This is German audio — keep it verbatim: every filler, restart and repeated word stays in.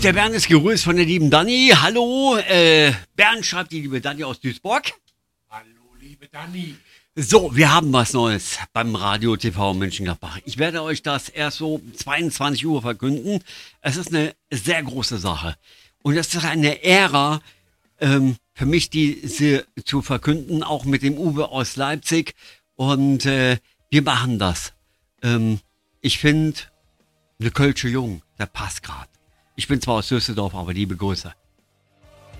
der Bernd ist gerüßt von der lieben Dani. Hallo, äh, Bernd schreibt die liebe Dani aus Duisburg. Hallo, liebe Dani. So, wir haben was Neues beim Radio T V Mönchengladbach. Ich werde euch das erst so zweiundzwanzig Uhr verkünden. Es ist eine sehr große Sache. Und es ist eine Ära ähm, für mich, diese zu verkünden, auch mit dem Uwe aus Leipzig. Und äh, wir machen das. Ähm, ich finde, eine Kölsche Jung, der passt gerade. Ich bin zwar aus Düsseldorf, aber liebe Grüße.